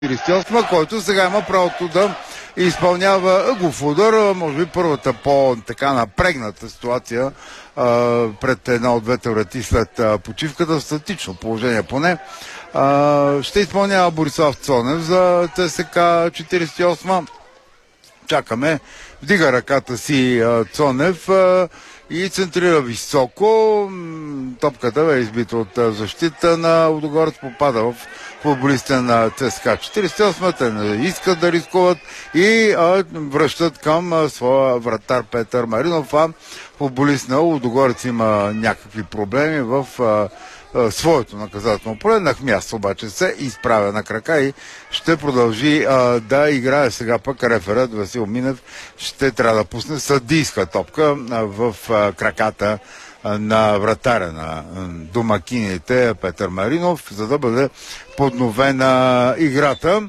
48, който сега има правото да изпълнява ъглов удар. Може би първата по-така напрегната ситуация пред една от двете врати след почивката, в статично положение поне. Ще изпълнява Борислав Цонев за ЦСК 48. Чакаме. Вдига ръката си Цонев и центрира високо. Топката бе избита от защита на Лудогорец, попада в футболистите на ЦСКА 48. Те не искат да рискуват и връщат към своя вратар Петър Маринов. Футболист на Лудогорец има някакви проблеми в своето наказателно поле. Нахмяс обаче се изправя на крака и ще продължи да играе. Сега пък реферът Васил Минев ще трябва да пусне съдийска топка в краката на вратаря на домакините Петър Маринов, за да бъде подновена играта.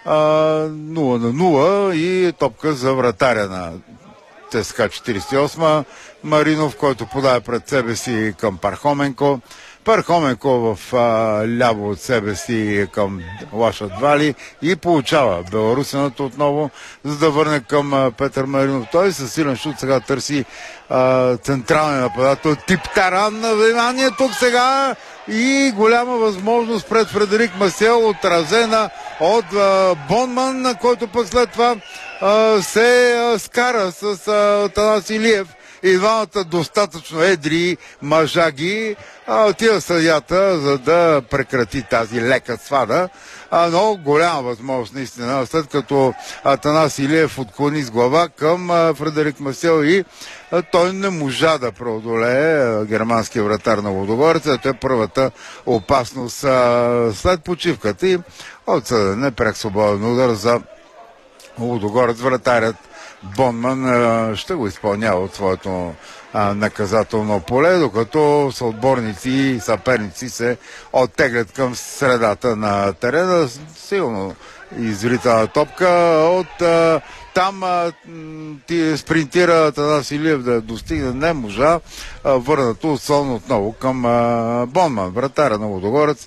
0-0 и топка за вратаря на ЦСКА 48. Маринов, който подава пред себе си към Пархоменко. Пархоменко в ляво от себе си към Лаша Двали и получава беларусинът отново, за да върне към Петър Маринов. Той със силен шут сега търси централния нападател тип Таран. На внимание тук сега и голяма възможност пред Фредерик Масел, отразена от Бонман, който пък след това се скара с Атанас Илиев. И двамата достатъчно едри мъжаги отива съдията, за да прекрати тази лека свада. Но голяма възможност наистина, след като Атанас Илиев отклони с глава към Фредерик Масел и той не можа да преодолее германския вратар на Лудогорец. Това е първата опасност след почивката и отсъден пряк свободен удар за Лудогорец. Вратарят Бонман ще го изпълнява от своето наказателно поле, докато съотборници и съперници се оттеглят към средата на терена. Силно изрита топка от там спринтира Атанас Илиев да достигне, не можа. Върнато отслон отново към Бонман, вратаря на Лудогорец,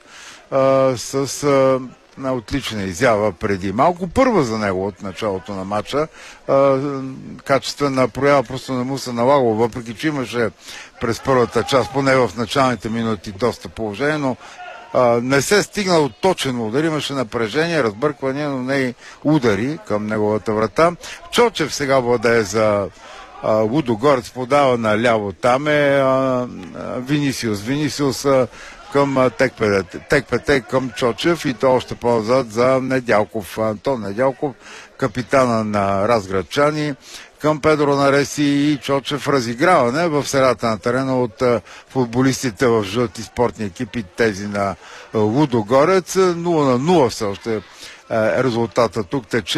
с отлична изява преди малко. Първа за него от началото на матча. Качествена проява просто не му се налагало, въпреки че имаше през първата част, поне в началните минути, доста положение, но не се стигнало точен удар, имаше напрежение, разбъркване, но не и удари към неговата врата. Чочев сега владее за Лудогорец, подава наляво, там е Винисиус към Текпете към Чочев и то още по-назад за Недялков. Антон Недялков, капитана на разградчани, към Педро Нареси и Чочев. Разиграване в средата на терена от футболистите в жълти спортни екипи, тези на Лудогорец. 0-0 все още резултата тук тече.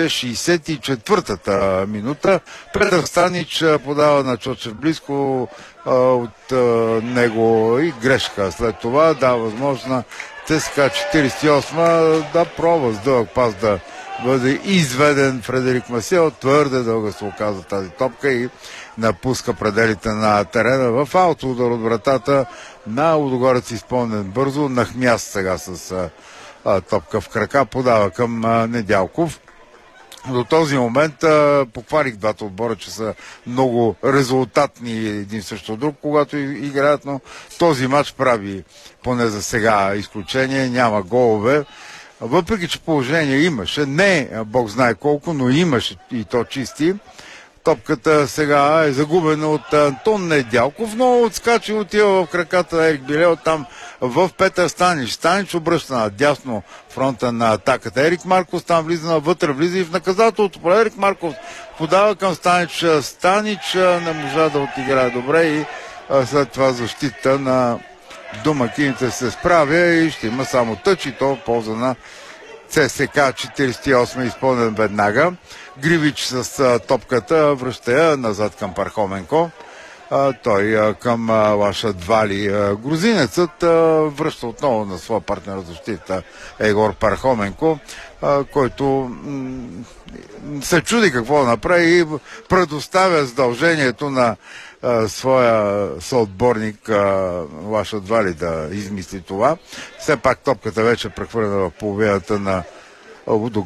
64-та минута. Петър Станич подава на Чочев близко от него и грешка. След това дава възможност на ЦСКА 48 да пробва с дълъг пас да бъде изведен Фредерик Масел. Твърде дълга се оказа тази топка и напуска пределите на терена в аут. Удар от вратата на Лудогорец, изпълнен бързо. Нахмяс сега с топка в крака, подава към Недялков. До този момент похвалих двата отбора, че са много резултатни един срещу друг, когато играят, но този матч прави поне за сега изключение. Няма голове. Въпреки че положение имаше, не Бог знае колко, но имаше и то чисти. Топката сега е загубена от Антон Недялков, но отскача и отива в краката на Ерик Билео, там в Петър Станич. Станич обръща на дясно фронта на атаката. Ерик Марков там вътре влиза и в наказателното поле. Ерик Марков подава към Станич. Станич не можа да отиграе добре и след това защита на домакините се справя и ще има само тъч и то в полза на ЦСКА 48, изпълнен веднага. Гривич с топката връща я назад към Пархоменко. Той към Лаша Двали. Грузинецът връща отново на своя партнер за защита Егор Пархоменко, който се чуди какво да направи и предоставя задължението на своя съотборник Лаша Двали да измисли това. Все пак топката вече прехвърлена в половината на до